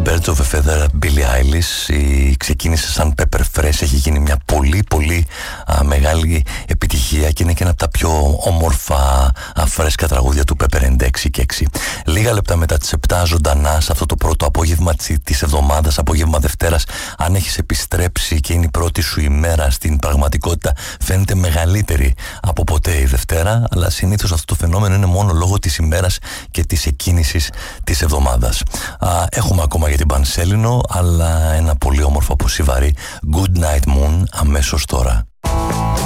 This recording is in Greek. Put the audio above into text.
Birds of a Feather, Billie Eilish. Ξεκίνησε σαν Pepper Fresh, έχει γίνει μια πολύ μεγάλη επιτυχία και είναι και ένα από τα πιο όμορφα φρέσκα τραγούδια του Pepper and 6 και 6. Λίγα λεπτά μετά τις 7 ζωντανά σε αυτό το πρώτο απόγευμα της εβδομάδας, απόγευμα Δευτέρας. Αν έχεις επιστρέψει και είναι η πρώτη σου ημέρα, στην πραγματικότητα φαίνεται μεγαλύτερη από ποτέ η Δευτέρα, αλλά συνήθως αυτό το φαινόμενο είναι μόνο λόγω της ημέρας και της εκκίνησης της εβδομάδας. Έχουμε ακόμα για την Πανσέλινο, αλλά ένα πολύ όμορφο αποσυβαρή Good Night Moon αμέσως τώρα.